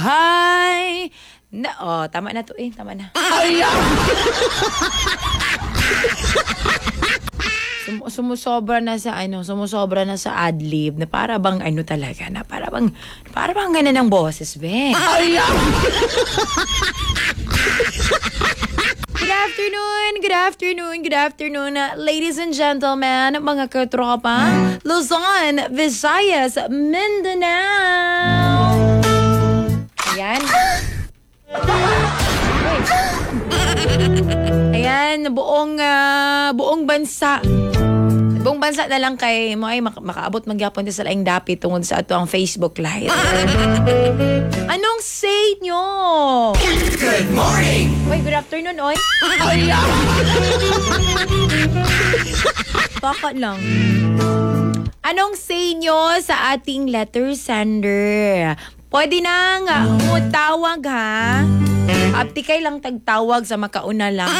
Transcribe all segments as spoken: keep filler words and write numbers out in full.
Hi! Na, oh, tama na to eh. Tama na. Sum sumusobra na sa ano, sumusobra na sa adlib na para bang ano talaga na para bang para bang ganun ang boses, be. Good afternoon, good afternoon, good afternoon, uh, ladies and gentlemen, mga katropa, Luzon, Visayas, Mindanao. Ayan. Ayan, buong uh, buong bansa. Buong bansa na lang kay mo ay mak- makaabot magyapon sa laing dapit tungod sa ato ang Facebook Live. Anong say nyo? Good morning! Oy, good afternoon, oy. Baka lang. Anong say nyo sa ating letter sender? Pwede nang uh, umutawag ha. Aptikay lang tagtawag sa makauna lang.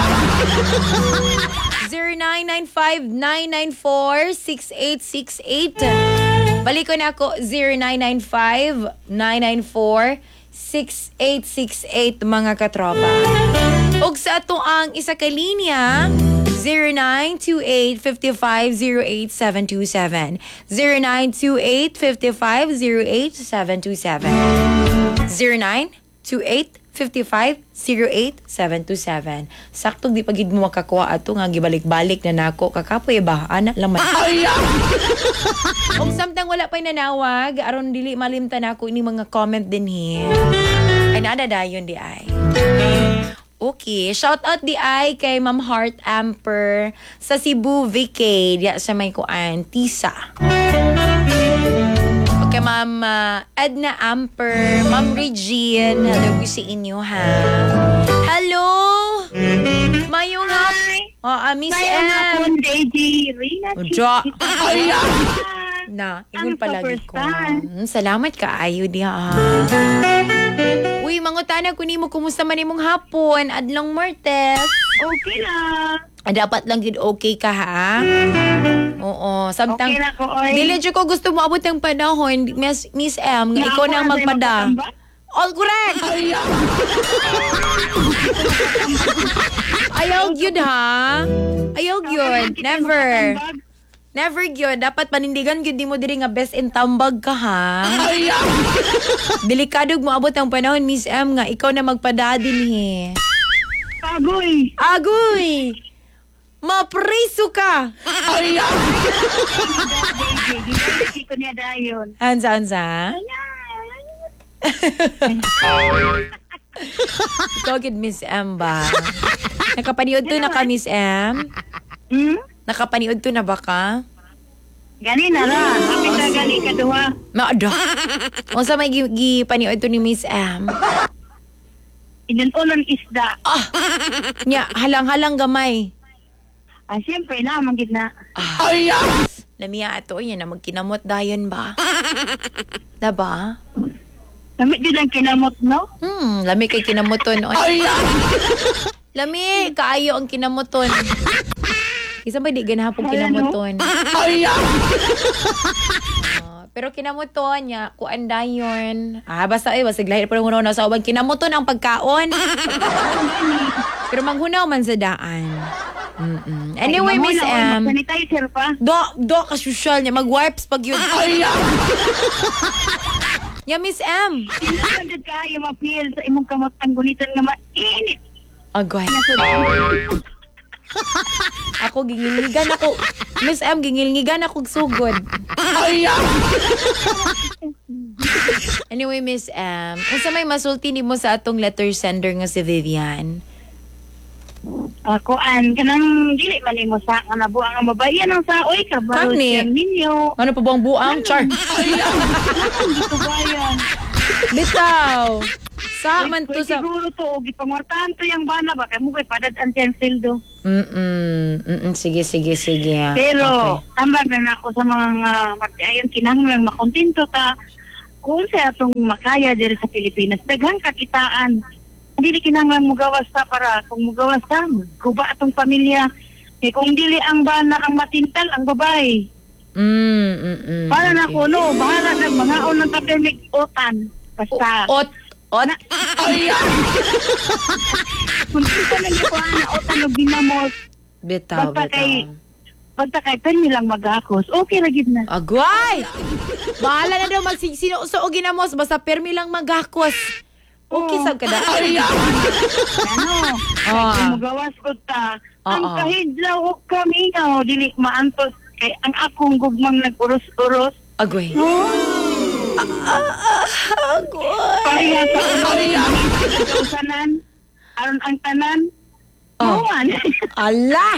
zero nine nine five nine nine four six eight six eight. Balik ko na ako, zero nine nine five nine nine four six eight six eight mga katropa. Ug sa ato ang isa ka linya, zero nine two eight five five zero eight seven two seven. zero nine two eight five five zero eight seven two seven. zero nine two eight five five zero eight seven two seven. Saktong di pagid mo makakuha ato nga gibalik-balik na nako kakapoy ba ana lang man. Kung samtang wala pa'y nanawag aron dili malimtan ako ini mga comment din he. Ay nadadayon di ay. Okay, shout out di ay kay Ma'am Heart Amper sa Cebu Vacay diya sa may kuan Tisa. Kay Ma'am uh, Edna Amper, Ma'am Regine, hello sa inyo ha. Hello! Mayong hapon. Oh, uh, Miss Mayong M. hapon, J J Rina. Dra. Chika. Na, Ang igul palagi ko. superstar. Hmm, salamat ka, ayo diha ha. Uy, mangutana ko nimo kumusta man imong hapon? Adlong Martes. Okay lang. Ah, dapat lang gid okay ka ha. Oo, samtang Okay na ko, oy. dili jud ko gusto mo abot ng panahon, Miss Miss M, nga Na ikaw ako na ang na magpada. sa'yo magpatambak? All correct. Ayaw gyud ha. Ayaw gyud. Never. Never gyud. Dapat panindigan gyud di mo diri nga best in tambag ka ha. Delikado mo abot ang panahon, Miss M, nga ikaw na magpada dinhi. Pagoy. Agoy! Mapriso ka! J J, di ko niya dayon. Ansa, ansa? Ikaw gid Miss M ba? Nakapaniod to na ka, Miss M? Hmm? Nakapaniod to na ba ka? Gani na ra. Kapit na gani ka duha. Maada. O sa may gi- gipaniod to ni Miss M? Inunulan isda. Ah! Nya, halang-halang gamay. Ah, siyempre na, manggid na. Ah. Lamiya ato, yan na magkinamot dayon ba? Diba? Namit din ang kinamot, no? Hmm, lami kay kinamuton. Oy. Lami, kaayo ang kinamuton. Isa ba di ganahapong kinamuton? Uh, pero kinamuton niya, kuan dayon. Ah, basta ay, basta lahi pa ng sa uban. Kinamuton ang pagkaon. Pero manghunaw man sa daan. Mm-mm. Anyway, Ay, Miss mamula, oy, M. mag-sanitizer pa. Do, do ka social niya. Mag-wipes pag yun. Yeah, Miss M. Sinasagad ka yung mapil sa imong kamot ang gulitan nga mainit. Agay. Ako gingilngigan ako. Miss M, gingilngigan ako sugod. Anyway, Miss M, kung sa may masulti ni mo sa atong letter sender nga si Vivian. Ako an kanang dili man imo sa nga nabuang ang babayan ang saoy ka baro Kani. siya ninyo. Ano pa bang buang? Char. Dito bayan. Bitaw. Sa man to sa... Siguro to og ipangwartahan to yang bana ba kay mo kay padad ang sildo. Mm-mm. Mm-mm. Sige, sige, sige. Pero tambag na ako sa mga uh, mag-ayon kinahanglan makontento ta kung sa atong makaya diri sa Pilipinas daghang kakitaan. Dili kinahanglan mo gawas ta para kung mo gawas ta kuba atong pamilya. Eh kung dili ang bana ang matintal ang babae. Mm, mm, mm. Para na Okay. ko no, bahala na mga unang pandemic otan. Basta. Ot, ot. Kung kita lang yung kuhaan na otan o ginamos, Bitaw, basta kay, bitaw. basta kay, pero nilang mag-akos. Okay, lagid na. Agway! Bahala na daw magsinsino o ginamos. Basta permi lang magakos. Okay, Oo. sab ka na. Ano? Ah. Kaya mugawas ko ta. Ang Oo. kahidlaw o kami nga, dili maantos. Kay ang akong gugmang nag-uros-uros. Agway. Agway. Kaya sa usanan, aron ang tanan, Oh. Buwan. Ala!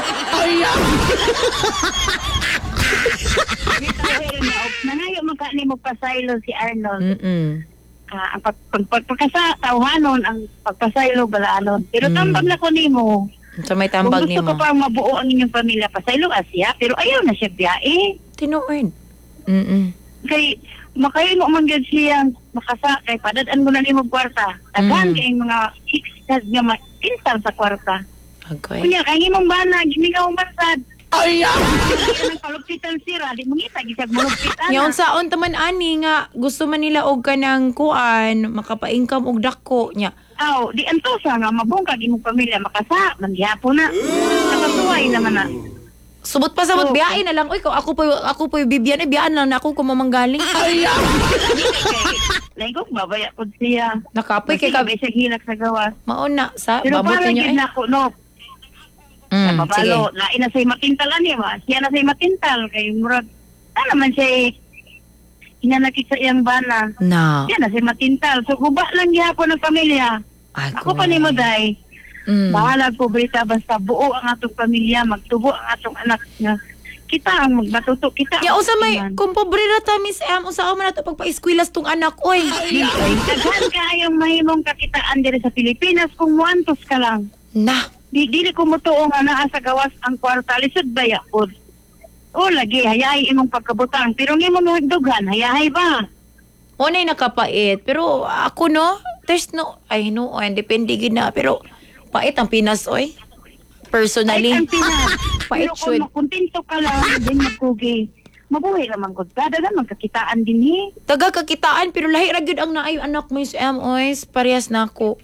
Nangayo magkani mo pasaylo si Arnold. Mm-mm. Ah, ang pag, pag, pag, pagkasa tawhanon ang pagpasaylo balaanon. Pero Mm. tambag na ko nimo. So may Kung tambag gusto ni ko mo. pa mabuo ang inyong pamilya, pasaylo asya, pero ayaw na siya biyae. Tinuod. Mm-mm. Kay makayo mo man gyud siya makasa kay padadaan mo na nimo kwarta. Daghan Mm. kay mga six kad nga makinsal sa kwarta. Agway. Kunya kay imong bana gimigaw masad. Ay, ah! Ang palugpitan sira, di mo ngita gisag mulugpitan. Yaon saon taman ani nga gusto man nila og kanang kuan, makapa-income og dako nya. Aw, di antosa nga mabungkag imong pamilya makasa, mangyapon na. Nakatuway naman na. Subot pa sabot Oo. biyain na lang. Uy, ko ako po ako po bibiyan eh biyaan lang na ako kung mamanggaling. Ay, ah! Di kay laigok babaya pud siya. Nakapoy kay ka Kasi siya hilak sa gawas. mauna sa Pero babot parang niya gid eh. na ko no. Mm, sige. Mabalo, lain na say matintal ani ba? Siya na say matintal kay murag ano man siya hinanakit sa iyang bana. Na. Siya na say matintal. So guba lang gihapon ang pamilya. Ako pa nimo day. Mm. Bahala po bita basta buo ang atong pamilya, magtubo ang atong anak nga. Kita ang magbatuto, kita. Ya ang usa may magtingan. kung pobre ra ta Miss Em, usa man nato pagpa-eskwela's tong anak oy. Ay, daghan kayong mahimong kakitaan diri sa Pilipinas kung muantos ka lang. Na. Di dili ko motuo nga naa sa gawas ang kwarta lisod ba yapod. O lagi hayay imong pagkabutang pero nimo mahigdugan hayay ba? Mo nay nakapait pero ako no, there's no ay no, ay depende gid na pero pait ang Pinas oy. Personally. Ay, ang Pinas. Pait Pero kung should. makontento ka lang, din magkugi. Mabuhay naman ko. Dadagan magkakitaan din eh. Taga kakitaan pero lahi ra gyud ang naay anak Miss Em oy, parehas na ako.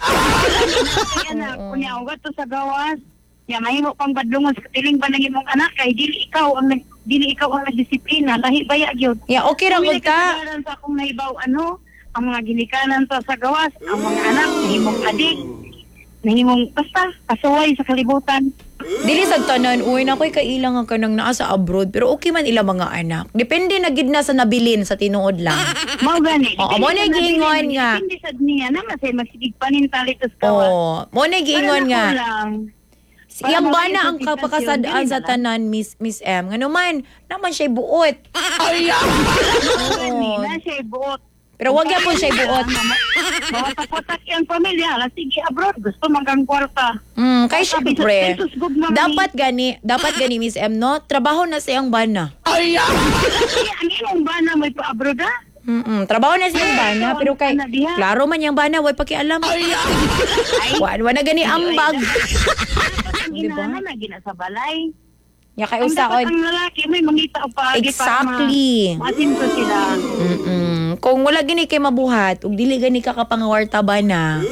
Kaya anak, Oo. kunya ugat to sa gawas. Ya mahimo pang badlungon sa katiling ba ng imong anak kay dili ikaw ang nag- dili ikaw ang nagdisiplina, lahi baya gyud. Ya okay ra Dili gud ka. kasagaran sa akong naibaw ano, ang mga ginikanan to sa gawas, ang mga anak nahimong adik, nahimong basta kasuway sa kalibutan. Dili sa tanan, uy, na ko'y kailang ka nang naa sa abroad. Pero okay man ila mga anak. Depende na gid na sa nabilin sa tinuod lang. Mao gani. Oo, mo na giingon nga. Hindi sad niya na masay magsigig panin talitos gawas. Oo. Mo na giingon nga. Para Iyang mawala bana yung ang kapakasadaan dili sa na lang. tanan, Miss Miss M. Ngano man, naman siya buot. Ay, ah! Gani, na siya buot. Pero wag yapon siya buot. Mawatak-watak yung pamilya. Ala, sige abroad. Gusto magang kwarta. Mm, kay Sabi sa syempre, Titus, gugma dapat gani, dapat gani Miss M, no? Trabaho na sa iyang bana. Ay, ah! Kaya ang imong bana may pa-abroad ha? Mm trabaho na sa iyang bana, pero kay, klaro man yung bana, way pakialam. Ay, ah! Wa wa na gani ambag. Ang Diba? inaana na gina sa balay. Ya kay Ang dapat usaon. ang lalaki may mangita o paagi Exactly. para masinto sila. Mm-mm. Kung wala gani kay mabuhat, ug dili gani ka kapangawarta ba na,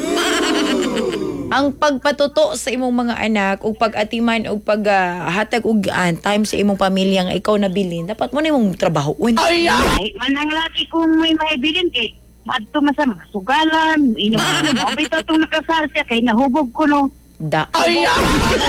ang pagpatuto sa imong mga anak ug pag-atiman ug paghatag og uh, time sa imong pamilya nga ikaw nabilin, dapat mo na imong trabahoon. Ay, ah! Ay, man ang lalaki kung may maibilin kay maadto masa mga sugalan, inom ko, mabito itong nakasal siya kay nahubog ko no. Da. Ay, ah!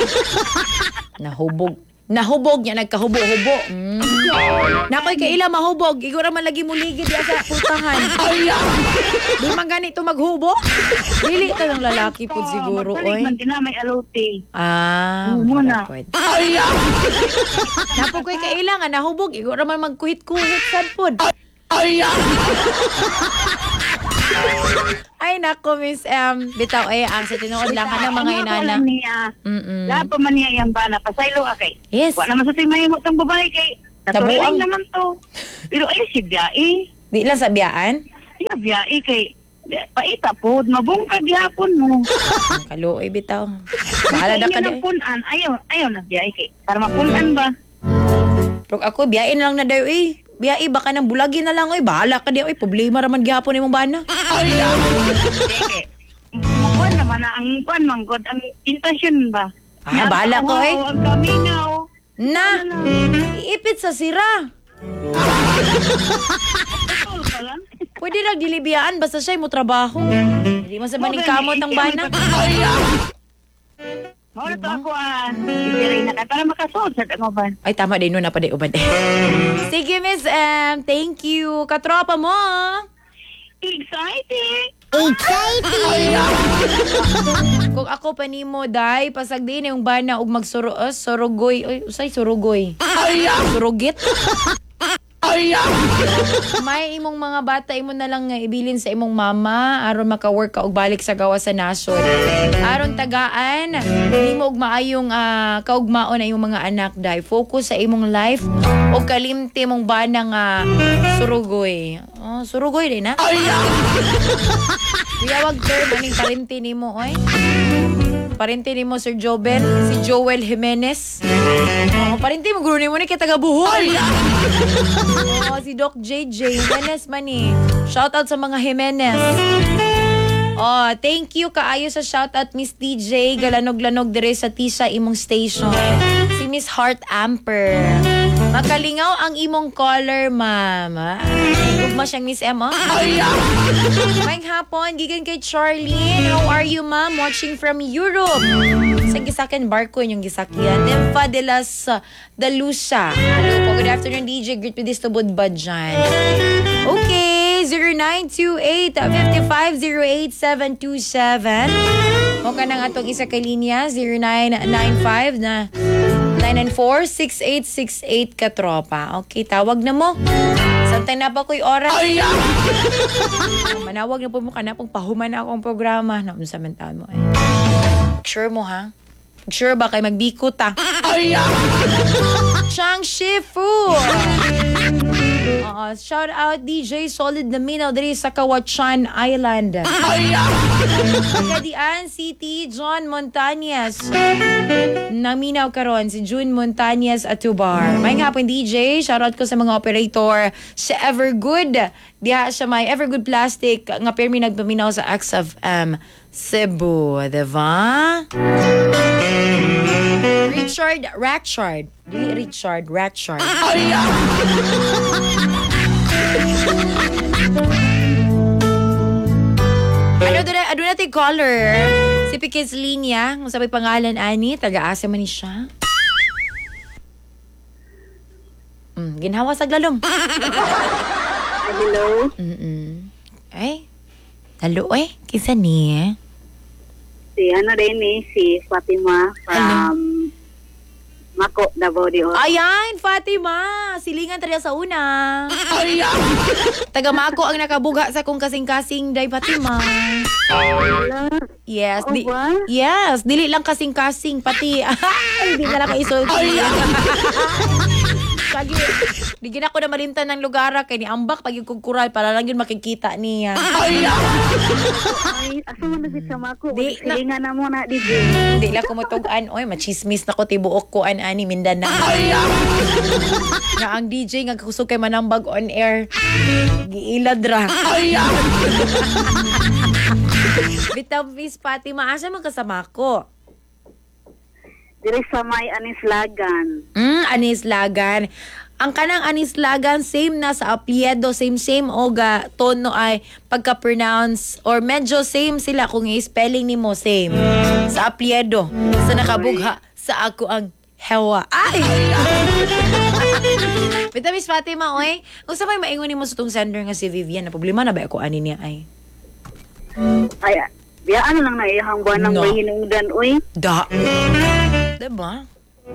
Nahubog. Nahubog niya, nagkahubo-hubo. Mm. Nakoy kay ila mahubog, igura man lagi muligid diya sa putahan. Ay, ah! Di man ganito maghubo. Dili ta ng lalaki pud siguro, Magpalig oy. man din na may alote. Ah, Oo, muna. pwede. Ay, ah! Napo ko'y kailangan nahubog, igura man magkuhit-kuhit sad pod. Ay, ah! Ay nako Miss M, bitaw ay ang sa tinuod lang ka ng mga Ang inana. lang niya. Mm. Lahat pa man niya yung bana, pasaylo ka kay. Yes. Wala naman sa timahimot ng babae kay. Nabuang. Natuloy naman to. Pero ay si Biyae. Di lang sa biyaan. Siya Biyae kay. Paita po, mabungkag yapon mo. Ang kaluoy bitaw. Bahala na ka Ayaw di. na punan. Ayaw, ayaw na Biyae kay. Para mapunan ba? Pero ako biyain lang na dayo eh. Biya iba ka nang bulagi na lang oy, bahala ka di oy, problema ra man gihapon imong bana. Sige. Kuan naman na ang kuan manggod ang intention ba? Ah, bahala ko, eh. Ang kaminaw. Na, iipit sa sira. Totoo pa lang. Pwede lang dilibiyaan basta siya mo trabaho. Hindi mo sa maning kamot ang bana. Mawala to ako ah. Isiray na ka para makasuot sa tangoban. Ay, tama din nun na pa di ubad. Sige, Miss M. Thank you. Katropa mo. Exciting! Kung ako pa nimo day, pasag din yung bana og magsuro uh, surugoy. Oy, usay surugoy. Surugit. May imong mga bata imo na lang nga ibilin sa imong mama aron maka-work ka og balik sa gawa sa nasod. Aron tagaan nimo og maayong uh, kaugmaon na imong mga anak day. Focus sa imong life og kalimti mong bana nga surugoy. Oh, surugoy din na. Kuya wag sir, maning parente nimo oy. Parente nimo Sir Joben, si Joel Jimenez. Oh, parente mo guro nimo ni kay taga Buhol. Oh, si Doc J J Jimenez man ni. Shout out sa mga Jimenez. Oh, thank you kaayo sa shout out Miss D J galanog-lanog dire sa Tisa imong station. Si Miss Heart Amper. Makalingaw ang imong caller, mama. Ugma siyang Miss Emma. Mayang hapon, gigan kay Charlene. How are you, ma'am? Watching from Europe. Sa gisakan barko yung gisakyan. Nympha de las uh, Dalusa. Hello po, good afternoon, D J. Greet with this tubod ba dyan? Okay, zero nine two eight, five five zero eight, seven two seven. O ka nang atong isa kay linya, zero nine nine five na nine nine four, six eight six eight katropa. Okay, tawag na mo. Santay na pa ko'y oras. Manawag na po mo ka na pong pahuman na akong programa. Naun sa mental mo eh. Sure mo ha? Sure ba kay magbikot ha? Chang Shifu! Uh, shout out D J Solid na minaw diri sa Kawachan Island. Kadian City, John Montañez. Naminaw karon si June Montañez at Tubar. May nga hapon D J, shout out ko sa mga operator sa Evergood. Diha sa may Evergood Plastic nga permi nagpaminaw sa X F M Cebu, diba? Richard Ratchard. Dili Richard Ratchard. Ano doon na, doon natin caller. Si Piquez Linya, kung sabi pangalan ani, taga-asa man ni siya. Mm, ginhawa sa glalom. Hello? Mm-mm. Ay, hello eh. Kinsa ni? Si ano rin eh, si Fatima from Mako, Davao de Oro. Ayan, Fatima. Silingan tayo sa una. Taga Mako ang nakabuga sa kong kasing-kasing day Fatima. Yes, di, Oh, ba? yes, dili lang kasing-kasing pati. Hindi na lang kaisulti. Lagi, di gina ko na malintan ng lugar kay ni ambak pag yung kural para lang yun makikita niya. Ay, asa mo nagit sa Mako? Di na- Silingan na mo na, D J. Hindi lang kumutugan. Oy, machismis na ko tibuok ko an ani Mindanao. Na ang D J nga kusog kay manambag on air. Giilad ra. Bitaw Miss Fatima, asa man kasama ko? Diri sa may Anislagan. Mm, Anislagan. Ang kanang Anislagan, same na sa apelyido, same-same oga, tono ay pagka-pronounce, or medyo same sila kung i-spelling ni mo, same. Sa apelyido, sa nakabugha, sa ako ang hewa. Ay! Bita, Miss Fatima, oy, kung sa may maingon ni mo sa itong sender nga si Vivian, na problema na ba ako ani niya, ay? Ay, biya ano lang na iyahang buwan ng No. may hinungdan, uy. Da. Diba?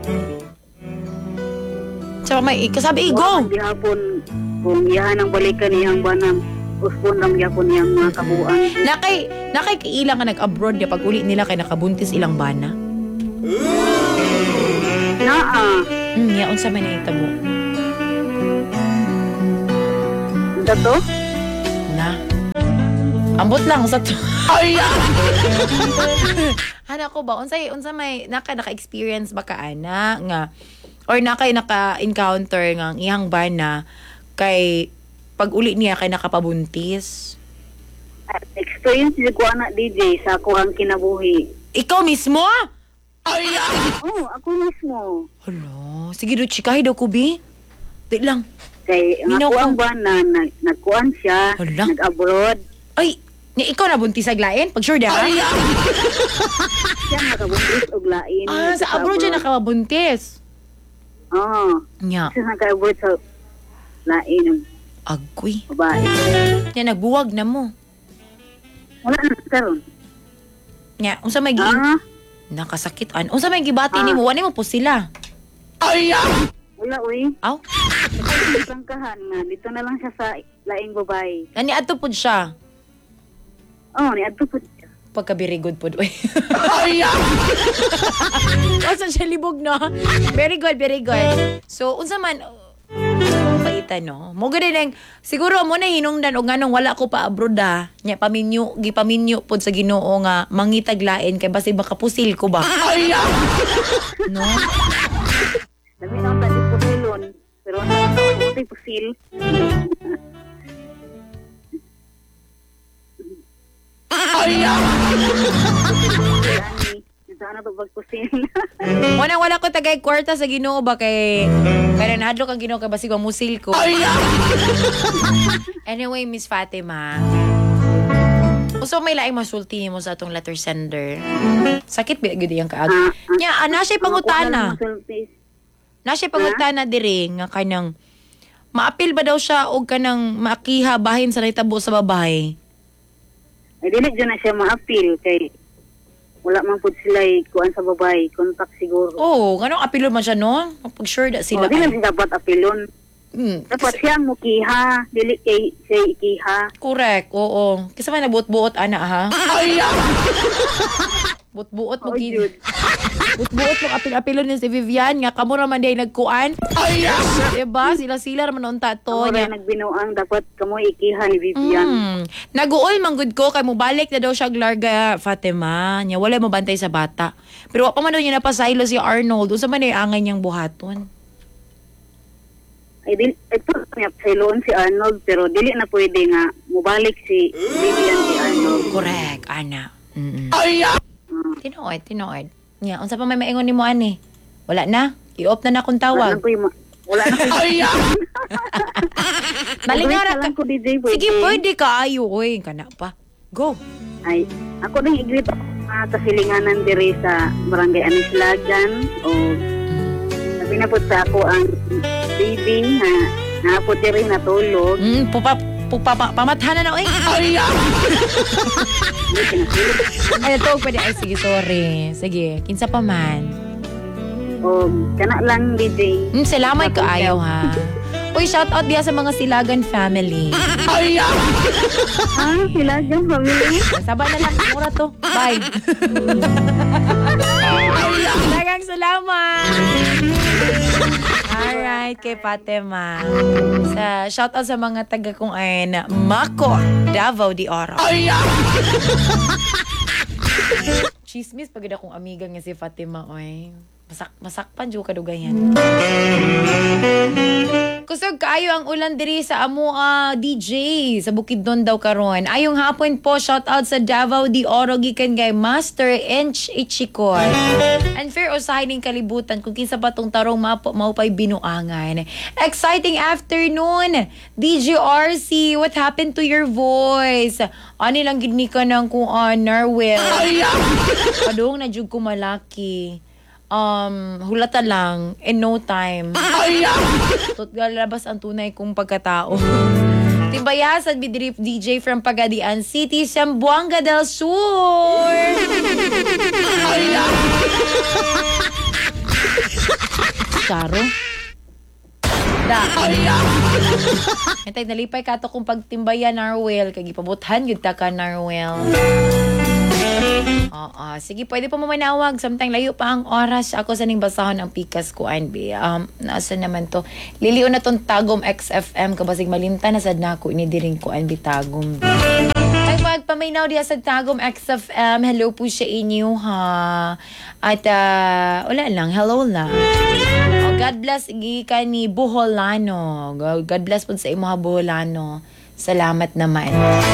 So, may kasabi, go! Gihapon, kung iyahan ang balikan iyang buwan ng uspon lang gihapon iyang mga kabuan. Nakay, nakay kailang ka nag-abroad ya pag uli nila kay nakabuntis ilang bana. Naa, Hmm, yaon sa man na mo. dato? Na. Ambot lang sa to. Hana ko ba unsay unsa may naka naka-experience ba ka ana nga or nakay naka-encounter nga ang iyang bana Kay pag uli niya kay nakapabuntis. At experience di ko anak D J sa ako ang kinabuhi. Ikaw mismo? Oo, ako mismo. Hala, sige do chikahi daw ko bi. Di lang. Kay ang Minaw ako ka. ang buwan na nag, nagkuhan siya, Hala. nag-abroad. Ay, ni ikaw na buntis sa glain? Pag sure da? Siya nakabuntis og lain. Ah, sa abroad siya nakabuntis. Oo. Nya, Siya naka-abroad sa lain ng agkoy. babae. Nya, nagbuwag na mo. Wala na karon. Nya, unsa may gi... Ah, Nakasakit. An, unsa may gibati Ah. nimo? Wani mo po sila. wala uy. Aw, Prangkahan nga dito na lang siya sa laing babae. ani ato pud siya. Oh, ni adto po siya. Pagka-very good po. Asan siya libog, no? Very good, very good. So, unsa man, uh, paitan, no? Mo gani nang siguro mo na hinungdan og nganong wala ko pa abroad ah. Nya paminyo, gipaminyo pod sa Ginoo nga mangitaglain kay basi makapusil ko ba. No? Dami na ang tadi pusilon. Pero ano ang tawag ko pusil? Sana to pagpusil. Wala wala ko tagay kwarta sa Ginoo ba kay kaya nahadlok ang Ginoo kay basig ang musil ko. Anyway, Miss Fatima. Uso may laing masulti mo sa atong letter sender. Sakit ba gyud iyang kaag. Ah, ah. Nya ana siya pangutana. Masultis. Na siya pangutana diri nga kanang maapil ba daw siya og kanang makiha bahin sa nahitabo sa babae. Ay dili dyan na siya ma-appeal kay wala man po sila kuan sa babae. Contact siguro. Oh, ganong apilon man siya no? Pag sure da sila. Oh, dili siya dapat apilon. Hmm, Dapat siya mo kiha. Dili kay siya ikiha. correct. Oo. Kasi man nabuot-buot ana ha. Buot-buot mo Oh, gid. Jud. Buot-buot mo apil-apilon ni si Vivian nga kamo ra man day nagkuan. Diba? Sila-sila ra man unta to Ako nya. rin nagbinuang dapat kamo ikiha ni Vivian. Mm. Naguol man gud ko kay mo balik na daw siya larga Fatima. Nya wala mo bantay sa bata. Pero wa pa man daw niya napasaylo si Arnold. Unsa man ay angay niyang buhaton? Ay dili ito niya sayloon si Arnold pero dili na pwede nga mubalik si Vivian si Arnold. Correct, ana. Mm. Ah, Tinood, tinood. Nya, unsa pa may maingon nimo ani? Wala na. I-off na na akong wala tawag. na ko yung ma- wala na ko Malingaw ra lang ka. ko D J pwede. Sige, pwede ka ayo oy, kana pa. Go. Ay ako rin igreet ako sa kasilinganan diri sa Barangay Anislagan o sabi na po sa ako ang baby na napot diri natulog. Mm, pupa pupa pa, pamathanan na oy. Ay, to pwede. Ay, sige, sorry. Sige, kinsa pa man. O kana lang D J. Mm, salamat ka ayaw ha. Uy, shout out diya sa mga Silagan family. Ah, Silagan family. Saba na lang, mura to. Bye. Dagang salamat. Alright, kay Fatima. Sa shout out sa mga taga kung ay na Mako, Davao de Oro. Chismis pag akong amiga nga si Fatima, oy. Masak masakpan jud kadugayan. Kusog kaayo ang ulan diri sa amo ah, D J sa Bukidnon daw karon. Ayong hapon po shout out sa Davao de Oro gikan kay Master Ench Ichikoy. Unfair usahay ning kalibutan kung kinsa pa tong tarong mapo maupay binuangan. Exciting afternoon. D J R C, what happened to your voice? Ani lang gid ni ka nang kung honor will. Padung na jud ko malaki. Um, hulata lang, in no time. Tot galabas ang tunay kong pagkatao. Tibayasan bidrip D J from Pagadian City, Zamboanga del Sur. Charo? Da. Hintay nalipay ka to kung pagtimbayan Narwell. Kaya gipabuthan yun ta ka Narwell. Oo. Sige, pwede pa mo manawag. Samtang layo pa ang oras. Ako sa ning basahon ang pikas ko, N B. Um, nasa naman to. Liliw na tong Tagum X F M. Kabasig malimta na sad na ako. Inidiring ko, N B Tagum. Ay, nagpaminaw diya sa Tagum X F M. Hello po sa inyo, ha. At, uh, wala lang. Hello lang. Oh, God bless gika ni Buholano. God bless po sa imo, ha, Buholano. Salamat naman.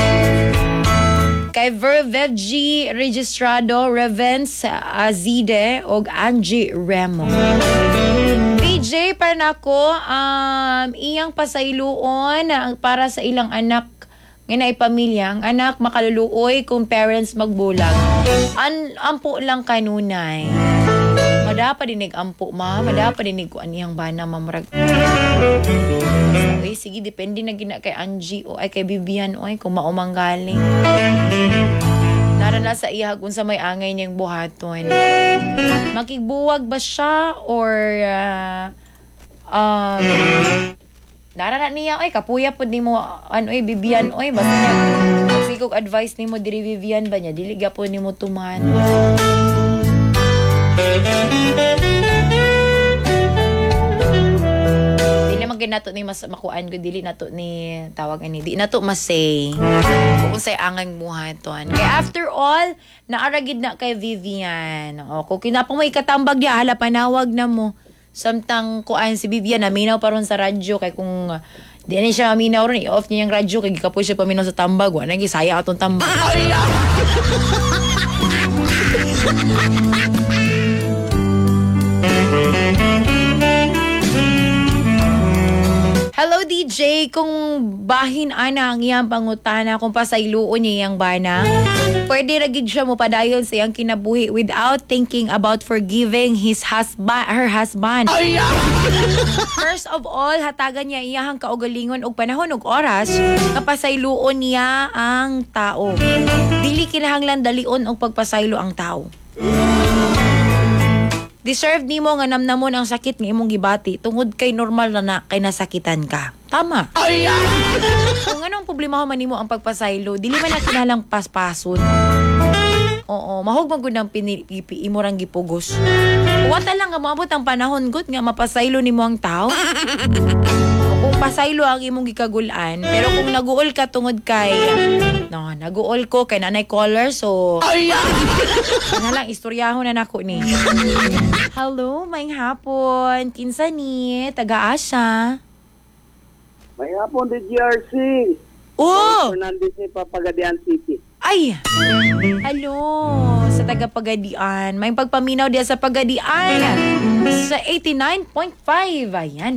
Kay Verveggie Registrado, Revens Azide, o Angie Remo. P J, para nako, um, iyang pasayloon para sa ilang anak nga na pamilya. Ang anak makaluluoy kung parents magbulag. An ampo lang kanunay. Madapa dinig ampo, ma. Madapa dinig ko aniyang bana, mamurag. Okay, sige, depende na gina kay Angie o ay kay Vivian o ay kung maumang galing. Narala sa iya kung sa may angay niyang buhaton. Makigbuwag ba siya or uh, um, narala niya ay kapuya po ni mo ano ay Vivian oy basta niya sigog advice ni mo diri Vivian ba niya dili gyapon ni mo tuman. Dili man ginato ni mas makuan ko dili nato ni tawag ani di nato masay kung say angang buhaton. Kay after all naaragid na kay Vivian. O kung kinapang mo ikatambag ya hala panawag na mo. Samtang kuan si Vivian naminaw pa ron sa radyo kay kung uh, di na siya maminaw ron i-off niya yung radyo kay kapoy siya paminaw sa tambag wala nang gisaya atong tambag. Hello D J, kung bahin ana ang iyang pangutana kung pasayloon niya iyang bana, pwede ragid siya mo padayon sa iyang kinabuhi without thinking about forgiving his husband, her husband. First of all, hatagan niya iyahang kaugalingon og panahon og oras nga pasayloon niya ang tao. Dili kinahanglan dalion og pagpasaylo ang tao. Deserve nimo nga namnamon ang sakit nga imong gibati tungod kay normal na, na kay nasakitan ka. Tama. Kung anong problema man nimo ang pagpasaylo, dili man na kinalang paspason. Oo, mahog man gud nang pinipi imo rang gipugos. Wata lang nga maabot ang panahon gud nga mapasaylo nimo ang tao. Kung pasaylo ang imong gikagulan, pero kung naguol ka tungod kay no, naguol ko kay nanay caller so ano lang istoryahon na nako ni. Hello, may hapon. Kinsa ni? Taga-asa? May hapon di G R C. Oh! Fernandez ni Papagadian City. Ay! Hello, sa taga-Pagadian. May pagpaminaw diya sa Pagadian. Sa eighty-nine point five. Ayan.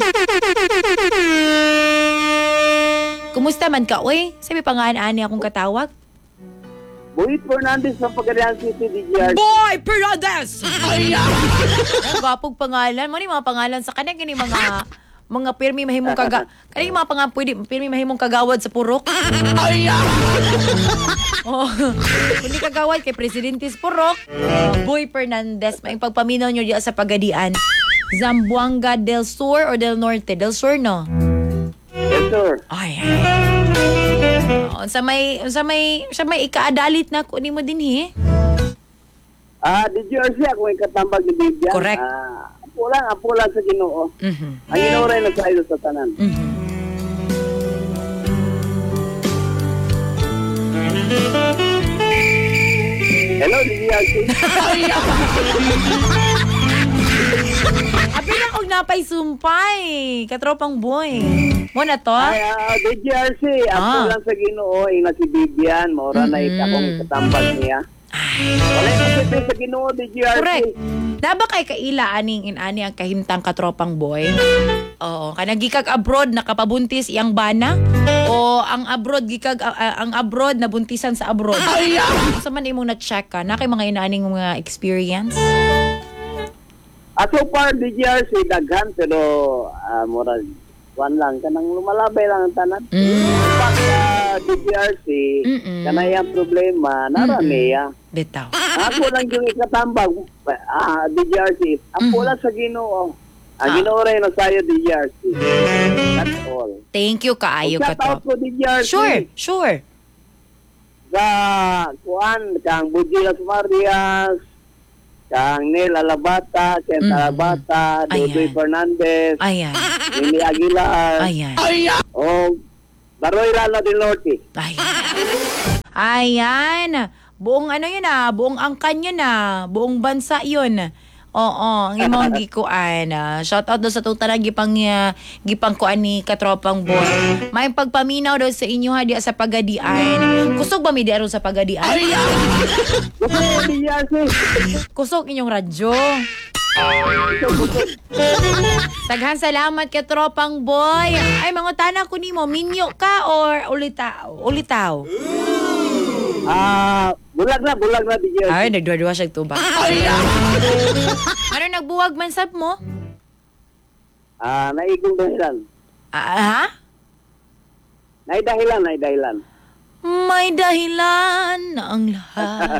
Kumusta man ka, uy? Sabi pangaan-ani akong katawag. Boy Fernandez sa Papagadian City di G R C. Boy Fernandez! Ay! Ang gapog pangalan. Mo ni mga pangalan sa kanang gini mga mga pirmi mahimong kaga kani mga panga pwede pirmi mahimong kagawad sa purok. Ay! Oh, kundi kagawad kay Presidente Purok. Uh, Boy Fernandez, may pagpaminaw nyo diya sa Pagadian. Zamboanga del Sur or del Norte? Del Sur, no? Yes, sir. Ay. Oh, sa may sa may sa may ikaadalit na kunin mo din he. Ah, di G R C ako yung katambag ni Bibia. Correct. Ah, apo lang, apo lang sa Ginoo. Mhm. Ang Ginoo rin nagsayo sa tanan. Mhm. Hello, di G R C. Abi na kog napay sumpay, katropang boy. Mo na to? Ay, ah, di G R C, apo Ah. lang sa Ginoo, yung si Bibian, maura na Mhm. akong katambag niya. Wala yung kasi sa Ginoo, di G R C. Correct. Naba kay kaila aning inani ang kahimtang katropang boy? Oo, kanang gikag abroad nakapabuntis iyang bana o ang abroad gikag uh, uh, ang abroad nabuntisan sa abroad. Sa man imong na-check ka na kay mga inaaning mga experience? Ah, so far, di G R C, daghan, pero ah, mura, one lang, kanang lumalabay lang ang tanan. Mm. Pag uh, di G R C, Mm-mm. kanay ang problema, narami ya. Bitaw. Ako lang yung ikatambag, ah, di G R C, ako Mhm. lang sa Ginoo. Ah. Ang Ginoo rin na sa'yo, di G R C. That's all. Thank you kaayo ka Shout out to. ko, di G R C. Sure, sure. Sa, kuan, kang Bujilas Marias, kang Nel Alabata, Kent Mhm. Alabata, Dodoy Ayan. Fernandez, Ayan. Lili Aguilar, Ayan. o Baroy Rala del Norte. Ayan. Ayan. Buong ano yun ah, buong angkan yun ah, buong bansa yun. Oo, ang imong gikuan. Uh, shout out do sa tuta na gipang uh, gipang kuan ni katropang boy. May pagpaminaw daw sa inyo ha diya sa Pagadian. Kusog ba mi diya ron sa Pagadian? Gusto D R C. Kusog inyong radyo. Daghan salamat kay tropang boy. Ay mangutana ko nimo, minyo ka or ulitaw? Ulitaw. Ah, bulag na, bulag na D R C. Ay, nagduwa-duwa siya tuba. Ano nagbuwag man sab mo? Ah, naigong dahilan. Ah, ha? Nay dahilan, nay dahilan. May dahilan na ang lahat.